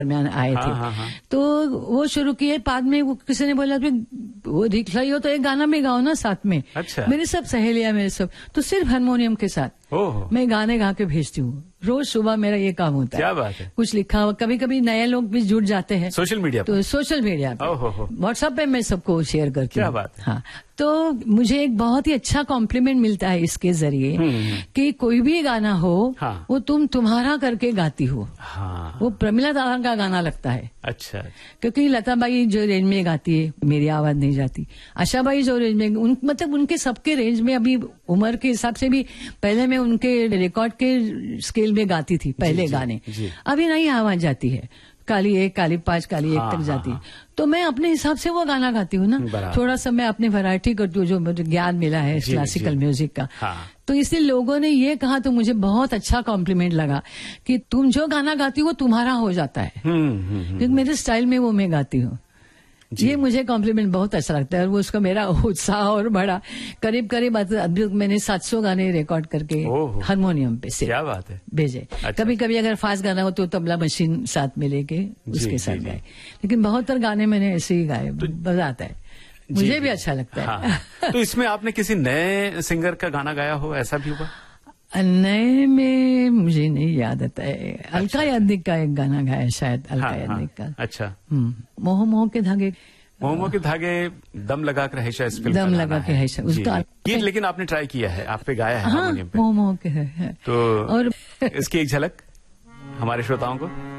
दरमियान आए थे। तो वो शुरू किए, बाद में वो किसी ने बोला वो दिखलाई हो तो एक गाना भी गाओ ना साथ में। अच्छा। मेरी सब सहेलियां मेरे सब तो सिर्फ हारमोनियम के साथ मैं गाने गा के भेजती हूँ। रोज सुबह मेरा ये काम होता है। क्या बात है। कुछ लिखा हुआ, कभी कभी नए लोग भी जुड़ जाते हैं सोशल मीडिया तो सोशल मीडिया पे, व्हाट्सएप पे मैं सबको शेयर करती हूँ। क्या बात है। हाँ, तो मुझे एक बहुत ही अच्छा कॉम्प्लीमेंट मिलता है इसके जरिए कि कोई भी गाना हो वो तुम्हारा करके गाती हो। हाँ। वो प्रमिला दादा का गाना लगता है। अच्छा। क्योंकि लता बाई जो रेंज में गाती है मेरी आवाज नहीं जाती, आशा बाई जो रेंज में मतलब उनके सबके रेंज में, अभी उम्र के हिसाब से भी पहले मैं उनके रिकॉर्ड के स्केल में गाती थी पहले गाने, अभी नहीं आवाज जाती है, काली एक काली पांच काली एक तक जाती है। तो मैं अपने हिसाब से वो गाना गाती हूँ ना, थोड़ा सा मैं अपनी वैरायटी करती हूँ जो मुझे ज्ञान मिला है क्लासिकल म्यूजिक का। तो इसलिए लोगों ने ये कहा तो मुझे बहुत अच्छा कॉम्प्लीमेंट लगा कि तुम जो गाना गाती हो तुम्हारा हो जाता है, क्योंकि मेरे स्टाइल में वो मैं गाती हूँ। ये मुझे कॉम्प्लीमेंट बहुत अच्छा लगता है और वो उसका मेरा उत्साह और बढ़ा। करीब करीब मैंने 700 गाने रिकॉर्ड करके हारमोनियम पे से क्या बात है भेजे। कभी कभी अगर फास्ट गाना हो तो तबला मशीन साथ में लेके उसके साथ गाए, लेकिन बहुत गाने मैंने ऐसे ही गाए, मजा आता है, मुझे भी अच्छा लगता है। तो इसमें आपने किसी नए सिंगर का गाना गाया हो, ऐसा भी हुआ? नए में मुझे नहीं याद आता है। अलका याग्निक का एक गाना गाया शायद, अलका याग्निक का। अच्छा। मोह मोह के धागे, मोह मोह के धागे, दम लगा कर है शायद, दम लगा के है उसका गीत, लेकिन आपने ट्राई किया है, आप पे गाया है हारमोनियम पे। मोह मोह के है। तो और इसकी एक झलक हमारे श्रोताओं को